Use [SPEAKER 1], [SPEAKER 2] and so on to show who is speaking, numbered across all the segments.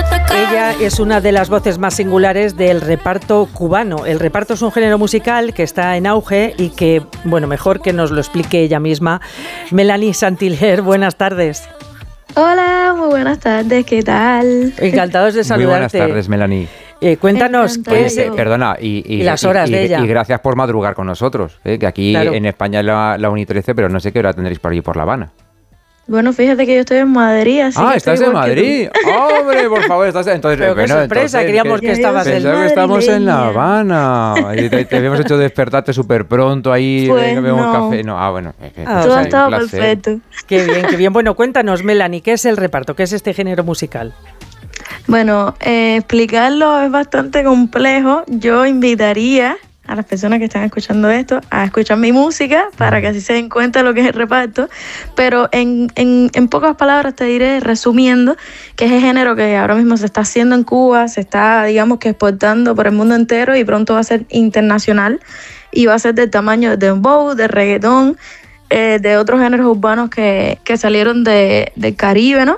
[SPEAKER 1] Ella es una de las voces más singulares del reparto cubano. El reparto es un género musical que está en auge y que, bueno, mejor que nos lo explique ella misma. Melanie Saint-Hilaire, buenas tardes.
[SPEAKER 2] Hola, muy buenas tardes, ¿qué tal?
[SPEAKER 1] Encantados de saludarte.
[SPEAKER 3] Muy buenas tardes, Melanie.
[SPEAKER 1] Cuéntanos qué es,
[SPEAKER 3] perdona,
[SPEAKER 1] y las horas de ella.
[SPEAKER 3] Y gracias por madrugar con nosotros, que aquí claro, en España es la 1:13, pero no sé qué hora tendréis por allí por La Habana.
[SPEAKER 2] Bueno, fíjate que yo estoy en Madrid, así que
[SPEAKER 3] ¿estás en Madrid? ¡Hombre, por favor! Entonces,
[SPEAKER 1] pero qué sorpresa, queríamos que estabas en
[SPEAKER 3] Madrid. Que estamos en La Habana. Y te habíamos hecho despertarte súper pronto ahí,
[SPEAKER 2] pues
[SPEAKER 3] bebemos café. No, bueno.
[SPEAKER 2] Todo ha estado perfecto.
[SPEAKER 1] Qué bien, qué bien. Bueno, cuéntanos, Melanie, ¿qué es el reparto? ¿Qué es este género musical?
[SPEAKER 2] Bueno, explicarlo es bastante complejo. Yo invitaría a las personas que están escuchando esto a escuchar mi música para que así se den cuenta de lo que es el reparto, pero en pocas palabras te diré, resumiendo, que es el género que ahora mismo se está haciendo en Cuba, se está, digamos que exportando por el mundo entero y pronto va a ser internacional y va a ser del tamaño de dembow, de reggaetón, de otros géneros urbanos que salieron del Caribe, ¿no?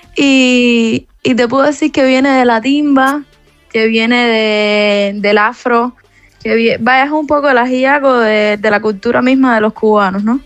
[SPEAKER 2] Y te puedo decir que viene de la timba, que viene del afro, que es un poco el ajíaco de la cultura misma de los cubanos, ¿no?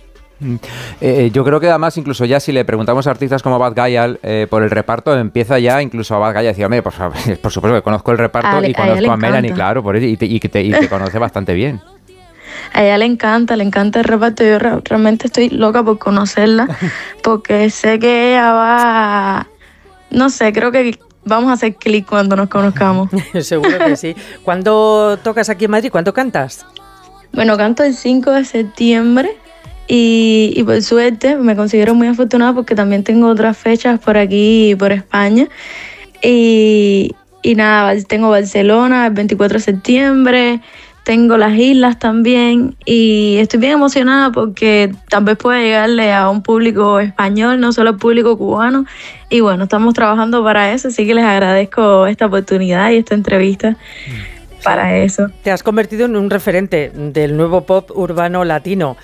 [SPEAKER 3] Yo creo que además incluso ya si le preguntamos a artistas como Bad Gyal por el reparto, empieza ya incluso a Bad Gyal a decir, hombre, por supuesto que conozco el reparto y conozco a Melanie, claro, por eso, y te conoce bastante bien.
[SPEAKER 2] A ella le encanta el reparto. Yo realmente estoy loca por conocerla porque sé que ella va, no sé, creo que vamos a hacer clic cuando nos conozcamos.
[SPEAKER 1] Seguro que sí. ¿Cuándo tocas aquí en Madrid? ¿Cuándo cantas?
[SPEAKER 2] Bueno, canto el 5 de septiembre y por suerte me considero muy afortunada porque también tengo otras fechas por aquí y por España. Y nada, tengo Barcelona el 24 de septiembre, tengo las islas también y estoy bien emocionada porque tal vez pueda llegarle a un público español, no solo al público cubano. Y bueno, estamos trabajando para eso, así que les agradezco esta oportunidad y esta entrevista para eso.
[SPEAKER 1] Te has convertido en un referente del nuevo pop urbano latino.